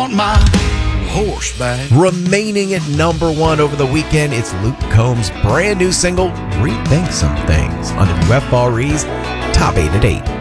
want my horse back. Remaining at number one over the weekend, it's Luke Combs' brand new single, Rethink Some Things, on WFRE's Top 8 at 8.